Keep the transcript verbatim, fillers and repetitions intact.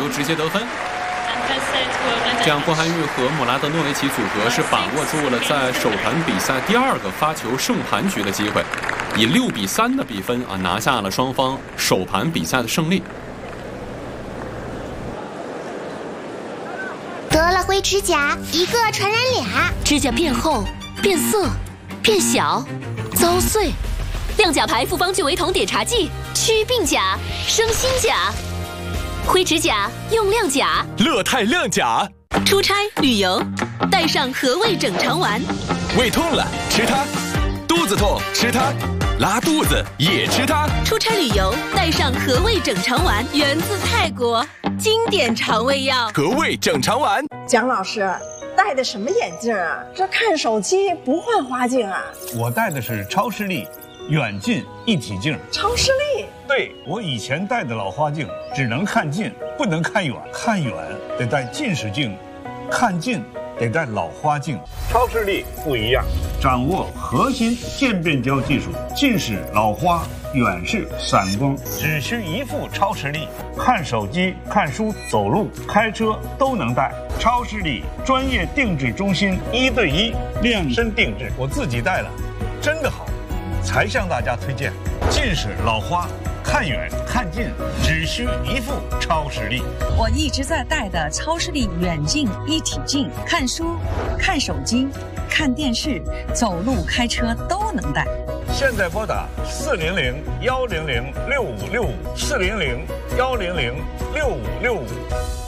球直接得分。这样，郭涵玉和姆拉德诺维奇组合是把握住了在首盘比赛第二个发球胜盘局的机会，以六比三的比分啊拿下了双方首盘比赛的胜利。 得了灰指甲，一个传染俩， 指甲变厚、变色、变小、遭碎。亮甲牌复方聚维酮碘茶剂，祛病甲，生新甲。灰指甲用亮甲， 乐泰亮甲。 出差旅游，带上和味整肠丸。 胃痛了吃它，肚子痛吃它，拉肚子也吃它。 出差旅游带上和味整肠丸，源自泰国，经典肠胃药。 和味整肠丸。 蒋老师戴的什么眼镜啊？这看手机不换花镜啊？ 我戴的是超视力远近一体镜。 超视力？ 对，我以前戴的老花镜只能看近，不能看远，看远得戴近视镜，看近得戴老花镜。超视力不一样，掌握核心渐变焦技术，近视、老花、远视、散光，只需一副超视力，看手机、看书、走路、开车都能戴。超视力专业定制中心，一对一量身定制，我自己戴了，真的好，才向大家推荐。近视、老花，看远看近只需一副超视力。 我一直在戴的超视力远近一体镜，看书、看手机、看电视、走路、开车都能戴。 现在拨打四零零幺零零六五六五四零零幺零零六五六五。